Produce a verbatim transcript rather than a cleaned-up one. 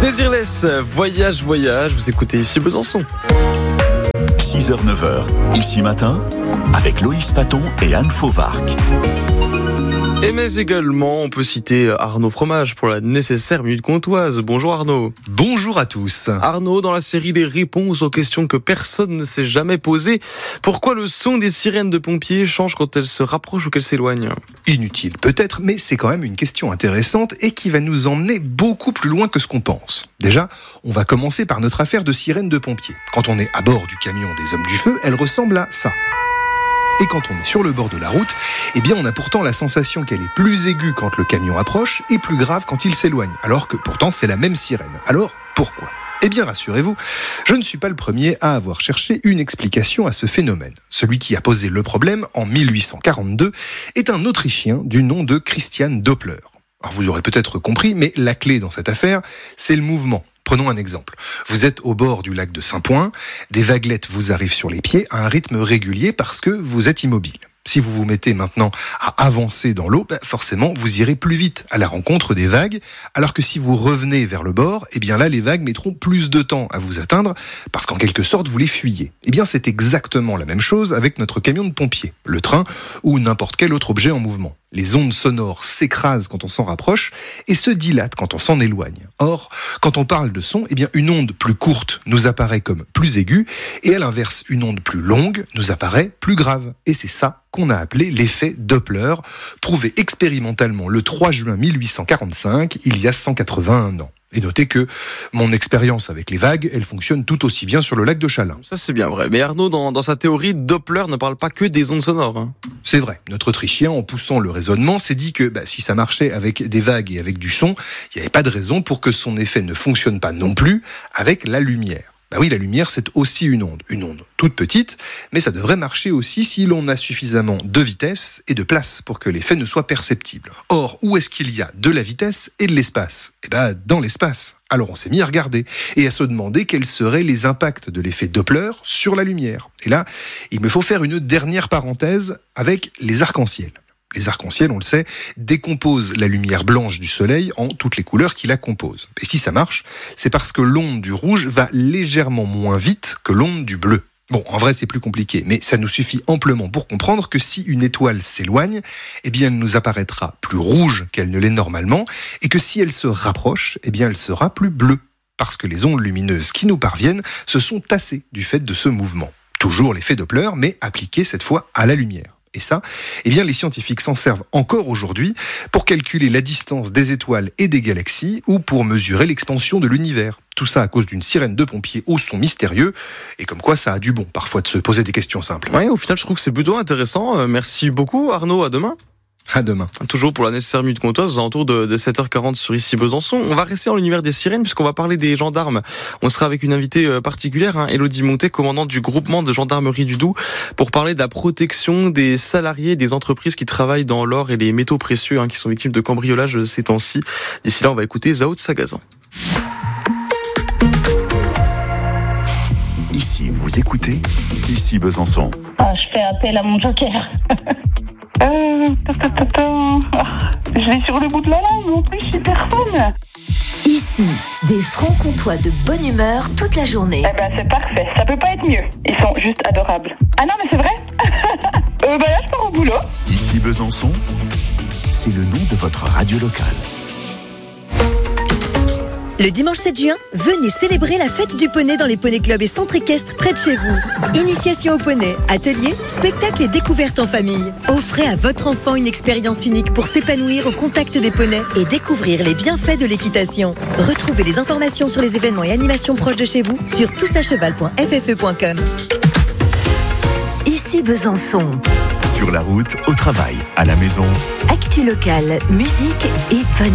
Désirless, voyage, voyage, vous écoutez ici Besançon. six heures neuf heures, ici matin, avec Loïs Paton et Anne Fauvarc. Et mais également, on peut citer Arnaud Fromage pour la nécessaire minute comtoise. Bonjour Arnaud. Bonjour à tous. Arnaud, dans la série Les réponses aux questions que personne ne s'est jamais posées, pourquoi le son des sirènes de pompiers change quand elles se rapprochent ou qu'elles s'éloignent ? Inutile peut-être, mais c'est quand même une question intéressante et qui va nous emmener beaucoup plus loin que ce qu'on pense. Déjà, on va commencer par notre affaire de sirène de pompiers. Quand on est à bord du camion des Hommes du Feu, elle ressemble à ça. Et quand on est sur le bord de la route, eh bien on a pourtant la sensation qu'elle est plus aiguë quand le camion approche et plus grave quand il s'éloigne, alors que pourtant c'est la même sirène. Alors, pourquoi ? Eh bien rassurez-vous, je ne suis pas le premier à avoir cherché une explication à ce phénomène. Celui qui a posé le problème en mille huit cent quarante-deux est un Autrichien du nom de Christian Doppler. Alors vous l'aurez peut-être compris, mais la clé dans cette affaire, c'est le mouvement. Prenons un exemple. Vous êtes au bord du lac de Saint-Point, des vaguelettes vous arrivent sur les pieds à un rythme régulier parce que vous êtes immobile. Si vous vous mettez maintenant à avancer dans l'eau, bah forcément vous irez plus vite à la rencontre des vagues, alors que si vous revenez vers le bord, eh bien là les vagues mettront plus de temps à vous atteindre parce qu'en quelque sorte vous les fuyez. Eh bien c'est exactement la même chose avec notre camion de pompiers, le train ou n'importe quel autre objet en mouvement. Les ondes sonores s'écrasent quand on s'en rapproche et se dilatent quand on s'en éloigne. Or, quand on parle de son, eh bien une onde plus courte nous apparaît comme plus aiguë et à l'inverse, une onde plus longue nous apparaît plus grave. Et c'est ça qu'on a appelé l'effet Doppler, prouvé expérimentalement le trois juin mille huit cent quarante-cinq, il y a cent quatre-vingt-un ans. Et notez que mon expérience avec les vagues, elle fonctionne tout aussi bien sur le lac de Chalain. Ça c'est bien vrai. Mais Arnaud, dans, dans sa théorie, Doppler ne parle pas que des ondes sonores. Hein. C'est vrai. Notre Autrichien, en poussant le raisonnement, s'est dit que bah, si ça marchait avec des vagues et avec du son, il n'y avait pas de raison pour que son effet ne fonctionne pas non plus avec la lumière. Bah oui, la lumière, c'est aussi une onde. Une onde toute petite, mais ça devrait marcher aussi si l'on a suffisamment de vitesse et de place pour que l'effet ne soit perceptible. Or, où est-ce qu'il y a de la vitesse et de l'espace ? Eh bien, dans l'espace. Alors on s'est mis à regarder et à se demander quels seraient les impacts de l'effet Doppler sur la lumière. Et là, il me faut faire une dernière parenthèse avec les arcs-en-ciel. Les arcs-en-ciel, on le sait, décomposent la lumière blanche du soleil en toutes les couleurs qui la composent. Et si ça marche, c'est parce que l'onde du rouge va légèrement moins vite que l'onde du bleu. Bon, en vrai, c'est plus compliqué, mais ça nous suffit amplement pour comprendre que si une étoile s'éloigne, eh bien, elle nous apparaîtra plus rouge qu'elle ne l'est normalement, et que si elle se rapproche, eh bien, elle sera plus bleue. Parce que les ondes lumineuses qui nous parviennent se sont tassées du fait de ce mouvement. Toujours l'effet Doppler, mais appliqué cette fois à la lumière. Et ça, eh bien, les scientifiques s'en servent encore aujourd'hui pour calculer la distance des étoiles et des galaxies ou pour mesurer l'expansion de l'univers. Tout ça à cause d'une sirène de pompiers au son mystérieux et comme quoi ça a du bon parfois de se poser des questions simples. Oui, au final, je trouve que c'est plutôt intéressant. Euh, merci beaucoup Arnaud, à demain. À demain. Toujours pour la nécessaire minute comtoise, aux alentours de, de sept heures quarante sur ici Besançon. On va rester dans l'univers des sirènes puisqu'on va parler des gendarmes. On sera avec une invitée particulière, hein, Élodie Montet, commandante du groupement de gendarmerie du Doubs, pour parler de la protection des salariés des entreprises qui travaillent dans l'or et les métaux précieux, hein, qui sont victimes de cambriolage ces temps-ci. D'ici là, on va écouter Zao de Sagazan. Ici, vous écoutez, ici Besançon. Ah, je fais appel à mon joker. Euh, ta, ta, ta, ta. Oh, je l'ai sur le bout de la langue, en plus je suis personne. Ici, des francs-comtois de bonne humeur toute la journée. Eh ben c'est parfait, ça peut pas être mieux. Ils sont juste adorables. Ah non mais c'est vrai. euh, ben là je pars au boulot. Ici Besançon, c'est le nom de votre radio locale. Le dimanche sept juin, venez célébrer la fête du poney dans les Poney Club et centres équestres près de chez vous. Initiation au poney, ateliers, spectacles et découvertes en famille. Offrez à votre enfant une expérience unique pour s'épanouir au contact des poneys et découvrir les bienfaits de l'équitation. Retrouvez les informations sur les événements et animations proches de chez vous sur tous à cheval point f f e point com. Ici Besançon. Sur la route, au travail, à la maison. Actu locale, musique et poney.